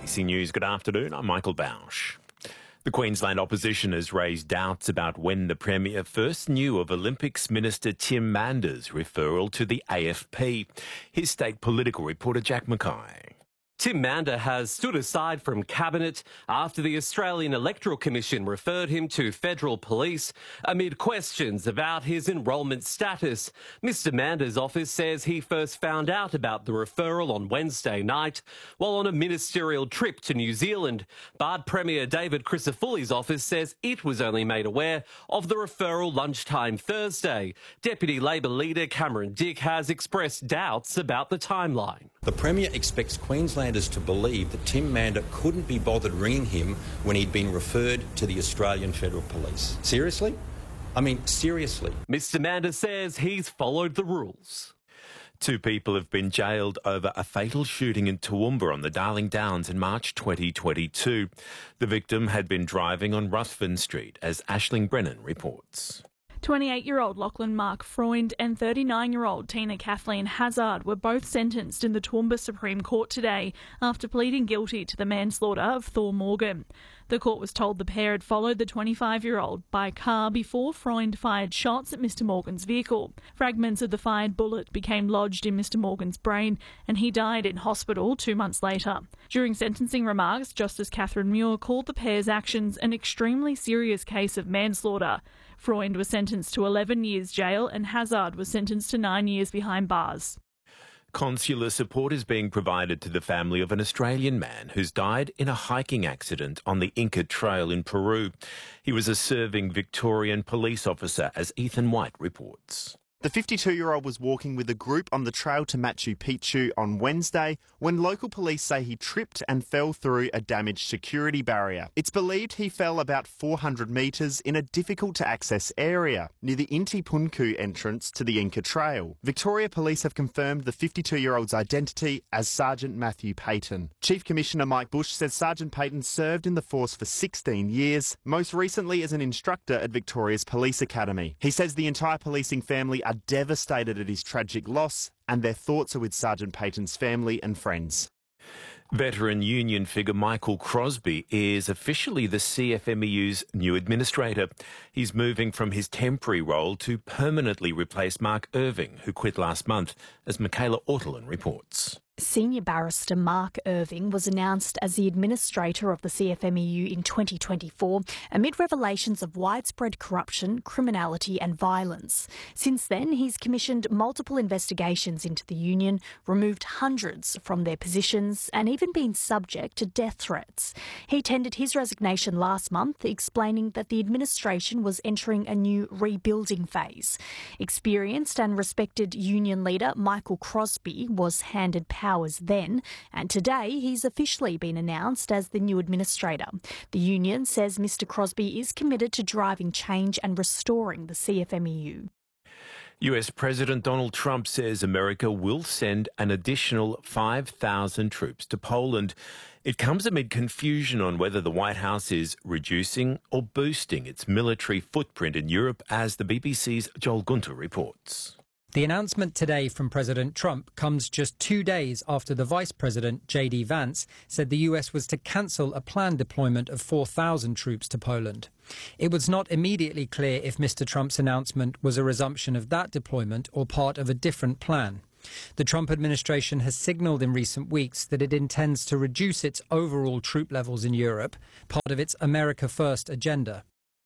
ABC News, good afternoon. I'm Michael Bausch. The Queensland opposition has raised doubts about when the Premier first knew of Olympics Minister Tim Mander's referral to the AFP. His state political reporter Jack Mackay. Tim Mander has stood aside from Cabinet after the Australian Electoral Commission referred him to federal police amid questions about his enrolment status. Mr Mander's office says he first found out about the referral on Wednesday night while on a ministerial trip to New Zealand. But Premier David Crisafulli's office says it was only made aware of the referral lunchtime Thursday. Deputy Labor leader Cameron Dick has expressed doubts about the timeline. The Premier expects Queenslanders to believe that Tim Mander couldn't be bothered ringing him when he'd been referred to the Australian Federal Police. Seriously? I mean, seriously. Mr Mander says he's followed the rules. 2 people have been jailed over a fatal shooting in Toowoomba on the Darling Downs in March 2022. The victim had been driving on Ruthven Street, as Aisling Brennan reports. 28-year-old Lachlan Mark Freund and 39-year-old Tina Kathleen Hazard were both sentenced in the Toowoomba Supreme Court today after pleading guilty to the manslaughter of Thor Morgan. The court was told the pair had followed the 25-year-old by car before Freund fired shots at Mr Morgan's vehicle. Fragments of the fired bullet became lodged in Mr Morgan's brain and he died in hospital 2 months later. During sentencing remarks, Justice Catherine Muir called the pair's actions an extremely serious case of manslaughter. Freund was sentenced to 11 years jail and Hazard was sentenced to 9 years behind bars. Consular support is being provided to the family of an Australian man who's died in a hiking accident on the Inca Trail in Peru. He was a serving Victorian police officer, as Ethan White reports. The 52-year-old was walking with a group on the trail to Machu Picchu on Wednesday when local police say he tripped and fell through a damaged security barrier. It's believed he fell about 400 metres in a difficult-to-access area near the Inti Punku entrance to the Inca Trail. Victoria Police have confirmed the 52-year-old's identity as Sergeant Matthew Payton. Chief Commissioner Mike Bush says Sergeant Payton served in the force for 16 years, most recently as an instructor at Victoria's Police Academy. He says the entire policing family are devastated at his tragic loss and their thoughts are with Sergeant Payton's family and friends. Veteran union figure Michael Crosby is officially the CFMEU's new administrator. He's moving from his temporary role to permanently replace Mark Irving, who quit last month, as Michaela Ortolin reports. Senior Barrister Mark Irving was announced as the administrator of the CFMEU in 2024 amid revelations of widespread corruption, criminality and violence. Since then, he's commissioned multiple investigations into the union, removed hundreds from their positions and even been subject to death threats. He tendered his resignation last month, explaining that the administration was entering a new rebuilding phase. Experienced and respected union leader Michael Crosby was handed powers then, and today he's officially been announced as the new administrator. The union says Mr Crosby is committed to driving change and restoring the CFMEU. US President Donald Trump says America will send an additional 5,000 troops to Poland. It comes amid confusion on whether the White House is reducing or boosting its military footprint in Europe, as the BBC's Joel Gunter reports. The announcement today from President Trump comes just 2 days after the Vice President, J.D. Vance, said the US was to cancel a planned deployment of 4,000 troops to Poland. It was not immediately clear if Mr. Trump's announcement was a resumption of that deployment or part of a different plan. The Trump administration has signalled in recent weeks that it intends to reduce its overall troop levels in Europe, part of its America First agenda.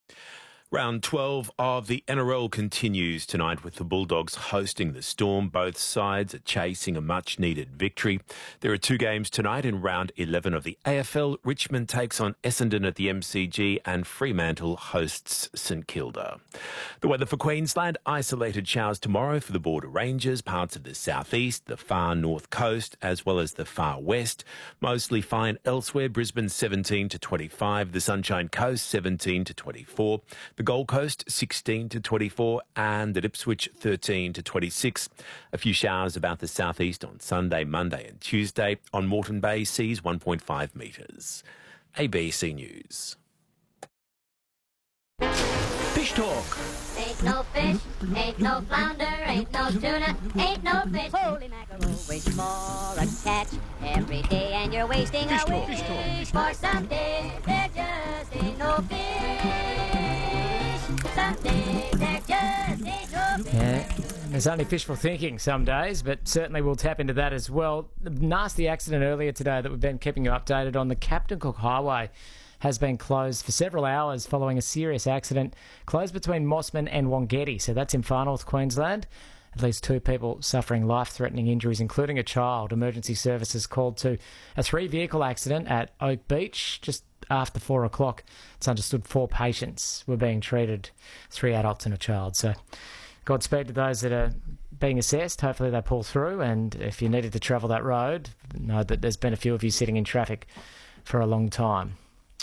Round 12 of the NRL continues tonight with the Bulldogs hosting the Storm. Both sides are chasing a much-needed victory. There are 2 games tonight in round 11 of the AFL. Richmond takes on Essendon at the MCG and Fremantle hosts St Kilda. The weather for Queensland: isolated showers tomorrow for the Border Ranges, parts of the southeast, the far north coast, as well as the far west. Mostly fine elsewhere. Brisbane 17 to 25, the Sunshine Coast 17 to 24. The Gold Coast 16 to 24 and at Ipswich 13 to 26. A few showers about the southeast on Sunday, Monday and Tuesday. On Moreton Bay, seas 1.5 metres. ABC News. Fish Talk. Ain't no fish, ain't no flounder, ain't no tuna, ain't no fish. Holy mackerel, wish for a catch every day, and you're wasting away for someday there just ain't no fish. Someday there just ain't no fish. Yeah. There's only fishful thinking some days, but certainly we'll tap into that as well. The nasty accident earlier today that we've been keeping you updated on, the Captain Cook Highway has been closed for several hours following a serious accident, closed between Mossman and Wongetti. So that's in Far North Queensland. At least 2 people suffering life-threatening injuries, including a child. Emergency services called to a 3-vehicle accident at Oak Beach just after 4 o'clock. It's understood 4 patients were being treated, 3 adults and a child. So Godspeed to those that are being assessed. Hopefully they pull through, and if you needed to travel that road, know that there's been a few of you sitting in traffic for a long time.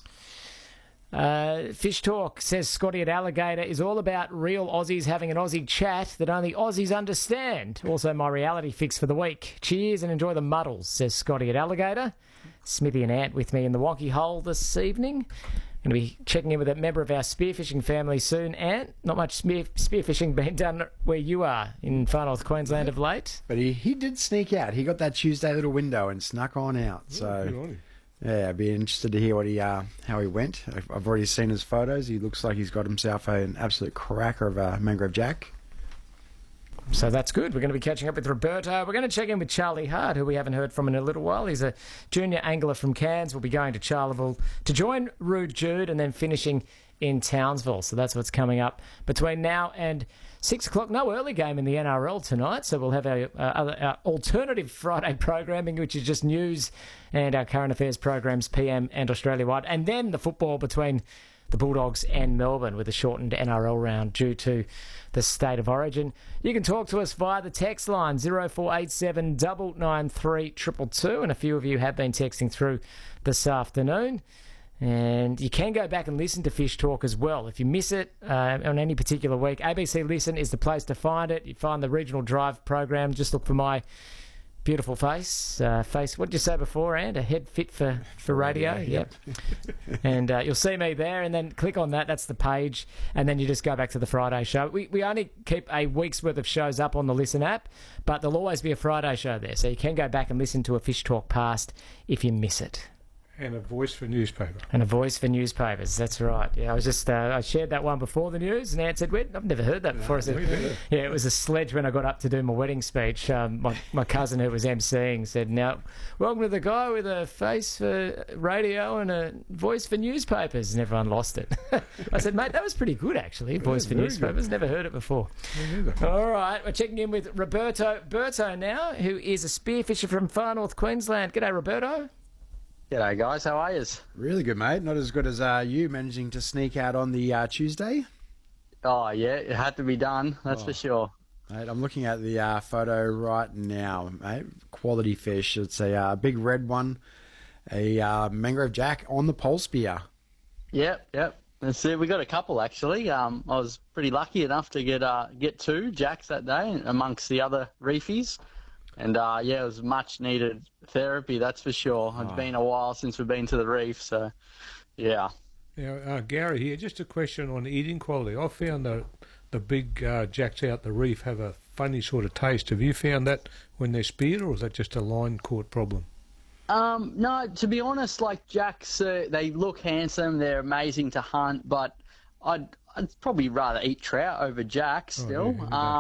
Fish Talk says Scotty at Alligator is all about real Aussies having an Aussie chat that only Aussies understand. Also my reality fix for the week. Cheers and enjoy the muddles, says Scotty at Alligator. Smithy and Ant with me in the wonky hole this evening. Going to be checking in with a member of our spearfishing family soon. Ant, not much spearfishing being done where you are in Far North Queensland of late. But he did sneak out. He got that Tuesday little window and snuck on out. So yeah, I'd be interested to hear what how he went. I've already seen his photos. He looks like he's got himself an absolute cracker of a mangrove jack. So that's good. We're going to be catching up with Roberto. We're going to check in with Charlie Hart, who we haven't heard from in a little while. He's a junior angler from Cairns. We'll be going to Charleville to join Rude Jude and then finishing in Townsville. So that's what's coming up between now and 6 o'clock. No early game in the NRL tonight, so we'll have our alternative Friday programming, which is just news and our current affairs programs, PM and Australia-wide, and then the football between the Bulldogs and Melbourne with a shortened NRL round due to the state of origin. You can talk to us via the text line 0487 993 222, and a few of you have been texting through this afternoon. And you can go back and listen to Fish Talk as well. If you miss it on any particular week, ABC Listen is the place to find it. You find the Regional Drive program. Just look for my beautiful face. What did you say before, Ant? A head fit for radio? Yep. And you'll see me there, and then click on that. That's the page. And then you just go back to the Friday show. We only keep a week's worth of shows up on the Listen app, but there'll always be a Friday show there. So you can go back and listen to a Fish Talk past if you miss it. And a voice for newspaper. And a voice for newspapers, that's right. Yeah, I was just, I shared that one before the news, and Ant said, I've never heard that before. I said, yeah, it was a sledge when I got up to do my wedding speech. My cousin who was emceeing said, now, welcome to the guy with a face for radio and a voice for newspapers, and everyone lost it. I said, mate, that was pretty good, actually, voice for newspapers. Good. Never heard it before. All right, we're checking in with Roberto now, who is a spearfisher from Far North Queensland. G'day, Roberto. G'day guys, how are you? Really good, mate. Not as good as you managing to sneak out on the Tuesday. Oh yeah, it had to be done, that's for sure. Mate, I'm looking at the photo right now, mate. Quality fish. It's a big red one, a mangrove jack on the pole spear. Yep. That's it. We got a couple actually. I was pretty lucky enough to get 2 jacks that day amongst the other reefies. And, it was much needed therapy, that's for sure. It's been a while since we've been to the reef, so, yeah. Now, Gary here, just a question on eating quality. I found that the big jacks out the reef have a funny sort of taste. Have you found that when they're speared, or is that just a line caught problem? No, to be honest, like jacks, they look handsome, they're amazing to hunt, but I'd probably rather eat trout over jacks still.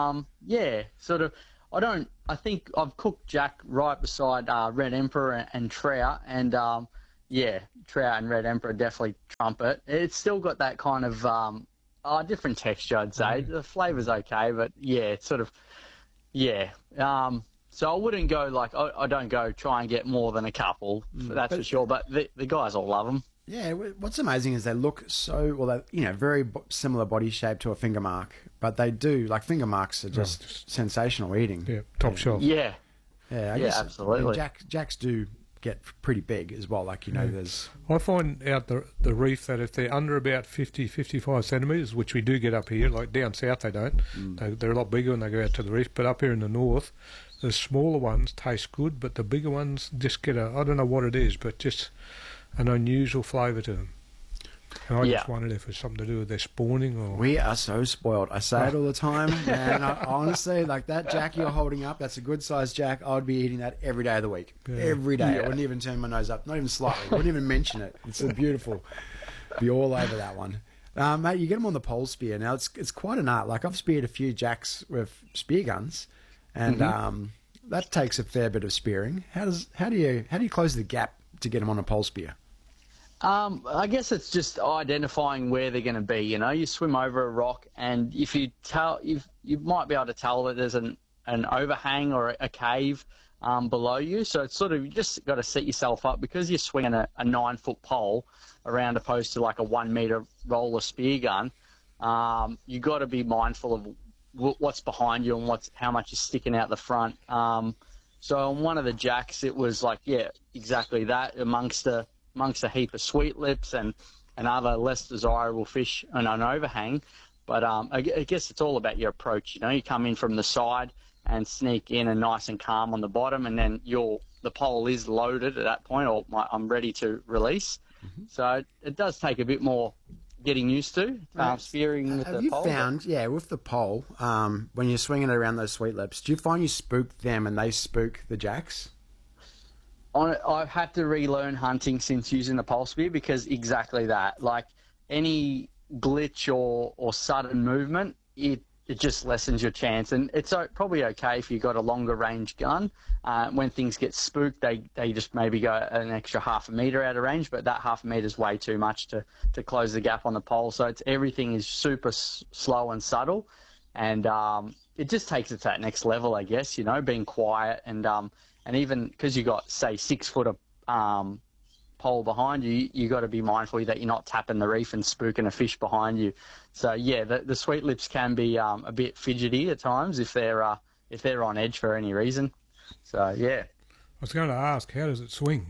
I think I've cooked jack right beside Red Emperor and trout, and trout and Red Emperor definitely trump it. It's still got that kind of different texture, I'd say. The flavour's okay, but it's sort of, so I wouldn't go I don't go try and get more than a couple, that's for sure, but the guys all love them. Yeah, what's amazing is they look so, very similar body shape to a finger mark, but they do, finger marks are just sensational eating. Yeah, top shelf. Yeah. Yeah, I guess, absolutely. Jacks do get pretty big as well, there's... I find out the reef that if they're under about 50, 55 centimetres, which we do get up here, like down south they don't, they're a lot bigger when they go out to the reef, but up here in the north, the smaller ones taste good, but the bigger ones just get I don't know what it is, but just an unusual flavour to them. And I just wondered if it's something to do with their spawning or... We are so spoiled. I say it all the time, and honestly, like that jack you're holding up, that's a good-sized jack. I would be eating that every day of the week. Yeah. Every day. I wouldn't even turn my nose up, not even slightly. I wouldn't even mention it. It's so beautiful. Be all over that one. Mate, you get them on the pole spear. Now, it's quite an art. Like, I've speared a few jacks with spear guns, and that takes a fair bit of spearing. How do you close the gap to get them on a pole spear? I guess it's just identifying where they're going to be. You know, you swim over a rock, and if you might be able to tell that there's an overhang or a cave below you. So it's sort of, you just got to set yourself up, because you're swinging a 9-foot pole around opposed to like a 1 meter roller spear gun. You got to be mindful of what's behind you and how much is sticking out the front. So on one of the jacks, it was like, yeah, exactly that, amongst a heap of sweet lips and other less desirable fish and an overhang. But I guess it's all about your approach. You know, you come in from the side and sneak in and nice and calm on the bottom, and then the pole is loaded at that point, or I'm ready to release. So it does take a bit more getting used to spearing with the pole. Have you found, with the pole, when you're swinging it around those sweet lips, do you find you spook them and they spook the jacks? I've had to relearn hunting since using the pole spear, because exactly that. Like, any glitch or sudden movement, it just lessens your chance. And it's probably okay if you've got a longer range gun. When things get spooked, they just maybe go an extra half a metre out of range, but that half a metre is way too much to close the gap on the pole. So everything is super slow and subtle, and it just takes it to that next level, I guess, you know, being quiet and even because you got, say, 6 foot of pole behind you, you got to be mindful that you're not tapping the reef and spooking a fish behind you. So yeah, the sweet lips can be a bit fidgety at times if they're on edge for any reason. So yeah. I was going to ask, how does it swing?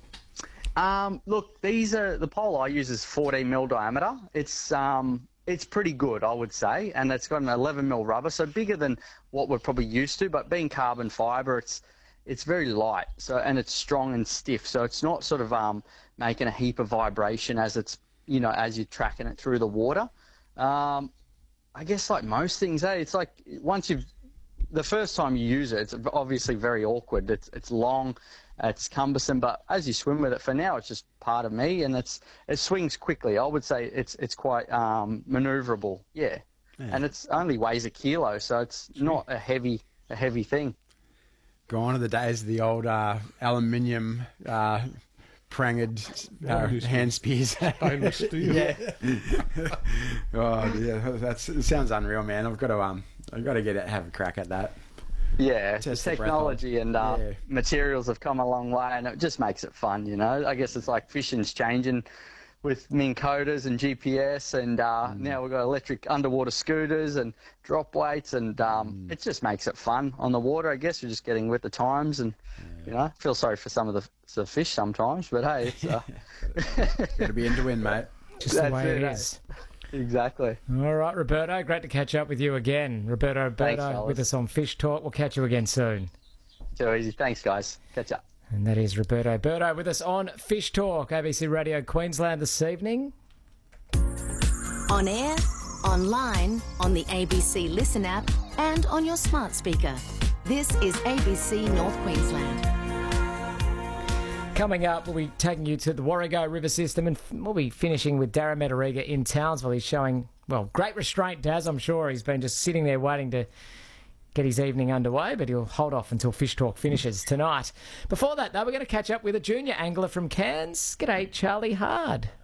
Look, the pole I use is 14 mil diameter. It's pretty good, I would say, and it's got an 11 mil rubber, so bigger than what we're probably used to. But being carbon fibre, it's very light, and it's strong and stiff, so it's not sort of making a heap of vibration as as you're tracking it through the water. I guess like most things, it's like the first time you use it, it's obviously very awkward. It's long, it's cumbersome, but as you swim with it, for now, it's just part of me, and it swings quickly. I would say it's quite manoeuvrable, yeah. And it only weighs a kilo, so it's not a heavy thing. Gone are the days of the old aluminium pranged hand spears. Stainless steel. Yeah. It sounds unreal, man. I've got to have a crack at that. Yeah, technology and materials have come a long way, and it just makes it fun, you know. I guess it's like fishing's changing with Minn Kotas and GPS, and now we've got electric underwater scooters and drop weights, and it just makes it fun on the water. I guess you're just getting with the times, and you know, feel sorry for some of the fish sometimes, but hey, it's got to be in to win, mate. Just the way it is. Exactly. All right, Roberto, great to catch up with you again. Roberto with us on Fish Talk. We'll catch you again soon. Too easy. Thanks, guys. Catch up. And that is Roberto Berto with us on Fish Talk, ABC Radio Queensland this evening. On air, online, on the ABC Listen app, and on your smart speaker. This is ABC North Queensland. Coming up, we'll be taking you to the Warrego River system, and we'll be finishing with Darren Metarega in Townsville. He's showing, great restraint, Daz. I'm sure he's been just sitting there waiting to get his evening underway, but he'll hold off until Fish Talk finishes tonight. Before that, though, we're going to catch up with a junior angler from Cairns. G'day, Charlie Hard.